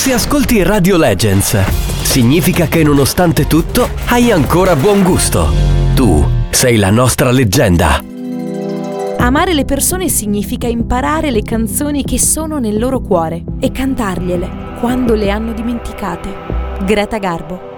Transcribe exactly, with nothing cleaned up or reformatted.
Se ascolti Radio Legends, significa che nonostante tutto hai ancora buon gusto. Tu sei la nostra leggenda. Amare le persone significa imparare le canzoni che sono nel loro cuore e cantargliele quando le hanno dimenticate. Greta Garbo.